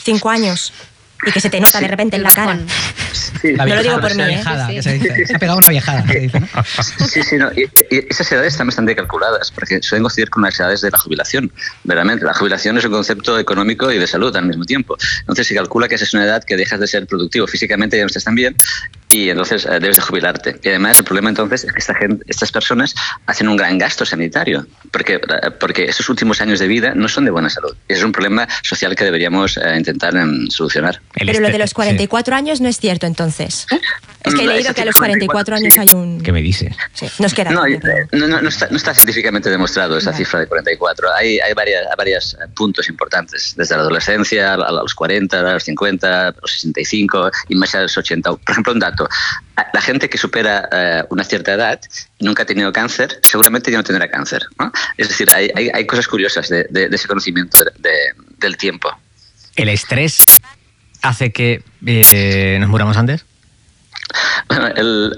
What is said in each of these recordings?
5 años y que se te nota de repente en la cara. Sí, no lo digo por mí, viejada, que se dice. Sí. Se ha pegado una viejada, se dice, ¿no? Sí, no. Y esas edades están bastante calculadas, porque suelen coincidir con las edades de la jubilación. Verdaderamente, la jubilación es un concepto económico y de salud al mismo tiempo. Entonces se calcula que esa es una edad que dejas de ser productivo físicamente, ya no estás tan bien, y entonces debes de jubilarte. Y además el problema entonces es que estas personas hacen un gran gasto sanitario, porque esos últimos años de vida no son de buena salud. Y ese es un problema social que deberíamos intentar solucionar. Pero lo de los 44 años no es cierto, entonces. Es que he leído que a los 44 años hay un... ¿Qué me dice? Sí, nos queda. No está científicamente demostrado esa cifra de 44. Hay varios puntos importantes, desde la adolescencia a los 40, a los 50, a los 65 y más a los 80. Por ejemplo, un dato. La gente que supera una cierta edad y nunca ha tenido cáncer, seguramente ya no tendrá cáncer, ¿no? Es decir, hay cosas curiosas de ese conocimiento del tiempo. ¿El estrés hace que nos muramos antes? Bueno,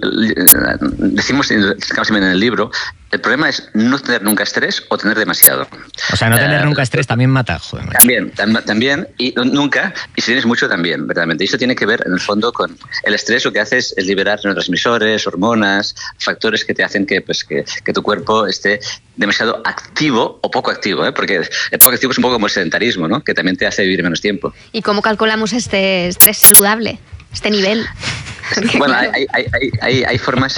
decimos en el libro, el problema es no tener nunca estrés o tener demasiado. O sea, no tener nunca estrés también mata. Joder, también, y nunca, y si tienes mucho también, verdaderamente. Y esto tiene que ver, en el fondo, con el estrés. Lo que hace es liberar neurotransmisores, hormonas, factores que te hacen que tu cuerpo esté demasiado activo o poco activo, ¿eh? Porque el poco activo es un poco como el sedentarismo, ¿no? Que también te hace vivir menos tiempo. ¿Y cómo calculamos este estrés saludable, este nivel? Bueno, hay formas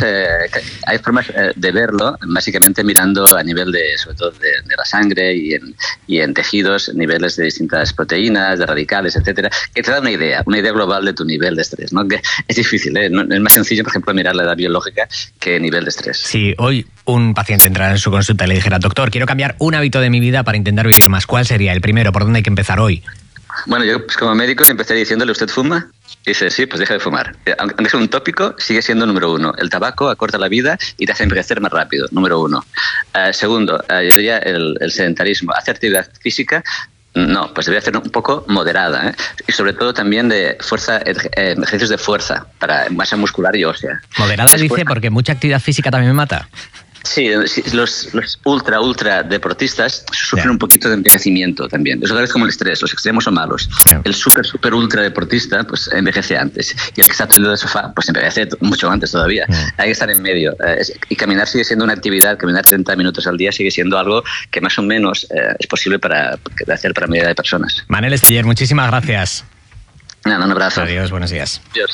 de verlo, básicamente mirando a nivel sobre todo de la sangre y en tejidos, niveles de distintas proteínas, de radicales, etcétera, que te da una idea global de tu nivel de estrés, ¿no? Que es difícil, ¿eh? No, es más sencillo, por ejemplo, mirar la edad biológica que nivel de estrés. Si hoy un paciente entrara en su consulta y le dijera, doctor, quiero cambiar un hábito de mi vida para intentar vivir más, ¿cuál sería el primero? ¿Por dónde hay que empezar hoy? Bueno, yo como médico empecé diciéndole, ¿usted fuma? Y dice, sí, pues deja de fumar. Aunque sea un tópico, sigue siendo número 1. El tabaco acorta la vida y te hace envejecer más rápido, número 1. Segundo, yo diría el sedentarismo. ¿Hacer actividad física? No, pues debería ser un poco moderada, ¿eh? Y sobre todo también de fuerza, ejercicios de fuerza, para masa muscular y ósea. Moderada dice porque mucha actividad física también me mata. Sí, los ultra deportistas sufren un poquito de envejecimiento también. Es otra vez como el estrés, los extremos son malos. Sí. El super ultra deportista pues envejece antes, y el que está todo el día en el sofá pues envejece mucho antes todavía. Hay que estar en medio, y caminar sigue siendo una actividad. Caminar 30 minutos al día sigue siendo algo que más o menos es posible de hacer para la mayoría de personas. Manel Esteller, muchísimas gracias. Un abrazo. Adiós, buenos días. Adiós.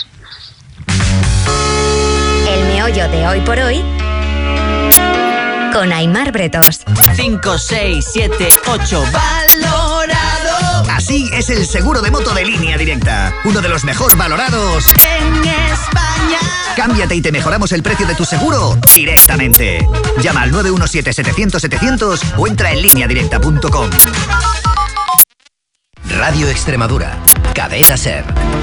El meollo de hoy por hoy con Aimar Bretos. 5, 6, 7, 8, valorado. Así es el seguro de moto de Línea Directa, uno de los mejor valorados en España. Cámbiate y te mejoramos el precio de tu seguro directamente. Llama al 917-700-700 o entra en lineadirecta.com. Radio Extremadura, Cadena SER.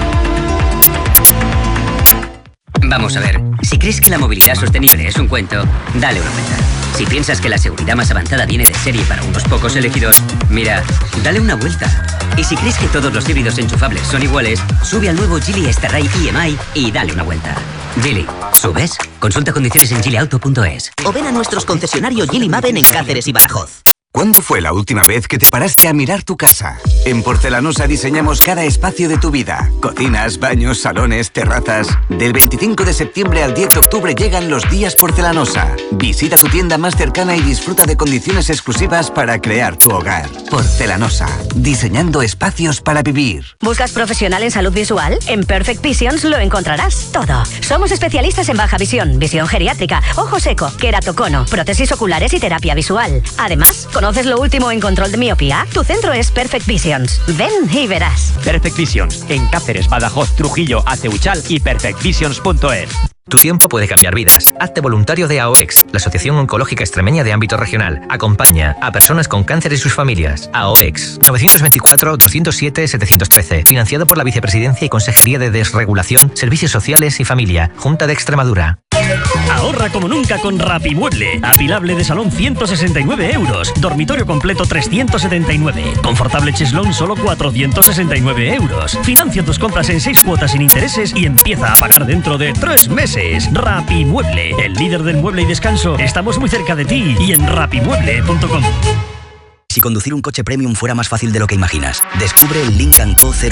Vamos a ver, si crees que la movilidad sostenible es un cuento, dale una vuelta. Si piensas que la seguridad más avanzada viene de serie para unos pocos elegidos, mira, dale una vuelta. Y si crees que todos los híbridos enchufables son iguales, sube al nuevo Geely Starray EMI y dale una vuelta. Geely, ¿subes? Consulta condiciones en geelyauto.es. O ven a nuestros concesionarios Geely Maven en Cáceres y Badajoz. ¿Cuándo fue la última vez que te paraste a mirar tu casa? En Porcelanosa diseñamos cada espacio de tu vida. Cocinas, baños, salones, terrazas. Del 25 de septiembre al 10 de octubre llegan los días Porcelanosa. Visita tu tienda más cercana y disfruta de condiciones exclusivas para crear tu hogar. Porcelanosa, diseñando espacios para vivir. ¿Buscas profesional en salud visual? En Perfect Visions lo encontrarás todo. Somos especialistas en baja visión, visión geriátrica, ojo seco, queratocono, prótesis oculares y terapia visual. Además, ¿conoces lo último en control de miopía? Tu centro es Perfect Visions. Ven y verás. Perfect Visions, en Cáceres, Badajoz, Trujillo, Aceuchal y perfectvisions.es. Tu tiempo puede cambiar vidas. Hazte voluntario de AOEX, la Asociación Oncológica Extremeña de Ámbito Regional. Acompaña a personas con cáncer y sus familias. AOEX, 924-207-713. Financiado por la Vicepresidencia y Consejería de Desregulación, Servicios Sociales y Familia, Junta de Extremadura. Ahorra como nunca con Rapimueble. Apilable de salón 169 euros. Dormitorio completo 379. Confortable cheslón solo 469 euros. Financia tus compras en 6 cuotas sin intereses y empieza a pagar dentro de 3 meses. Rapimueble, el líder del mueble y descanso. Estamos muy cerca de ti y en rapimueble.com. Si conducir un coche premium fuera más fácil de lo que imaginas, descubre el Lynk & Co